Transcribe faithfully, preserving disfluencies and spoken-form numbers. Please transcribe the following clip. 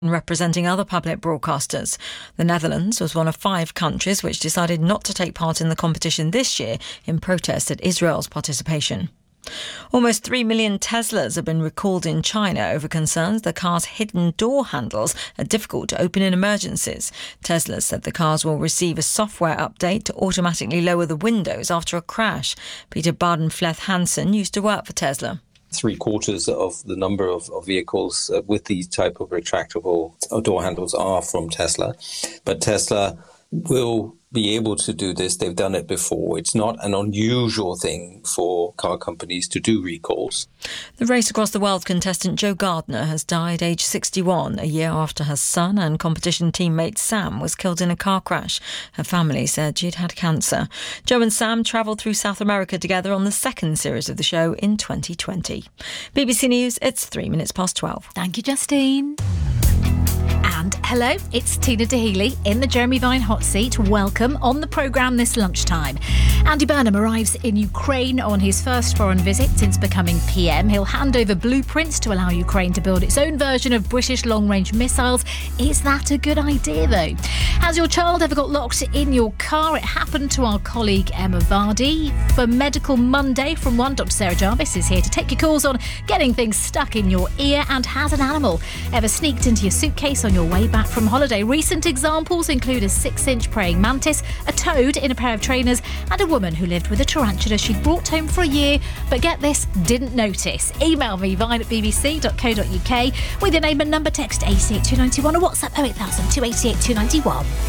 representing other public broadcasters. The Netherlands was one of five countries which decided not to take part in the competition this year in protest at Israel's participation. Almost three million Teslas have been recalled in China over concerns the car's hidden door handles are difficult to open in emergencies. Tesla said the cars will receive a software update to automatically lower the windows after a crash. Peter Baden-Fleth Hansen used to work for Tesla. Three quarters of the number of, of vehicles uh, with these type of retractable door handles are from Tesla. But Tesla will be able to do this. They've done it before. It's not an unusual thing for car companies to do recalls. The Race Across the World contestant Jo Gardner has died aged sixty-one, a year after her son and competition teammate Sam was killed in a car crash. Her family said she'd had cancer. Jo and Sam travelled through South America together on the second series of the show in twenty twenty. B B C News, it's three minutes past twelve. Thank you, Justine. And hello, it's Tina Daheley in the Jeremy Vine hot seat. Welcome on the programme this lunchtime. Andy Burnham arrives in Ukraine on his first foreign visit since becoming P M. He'll hand over blueprints to allow Ukraine to build its own version of British long-range missiles. Is that a good idea, though? Has your child ever got locked in your car? It happened to our colleague Emma Vardy. For Medical Monday from one, Doctor Sarah Jarvis is here to take your calls on getting things stuck in your ear. And has an animal ever sneaked into your suitcase on your way back from holiday? Recent examples include a six-inch praying mantis, a toad in a pair of trainers, and a woman who lived with a tarantula she'd brought home for a year, but get this, didn't notice. Email me, vine at b b c dot co dot u k with your name and number, text eight eight two nine one or WhatsApp oh eight thousand two eight eight two nine one.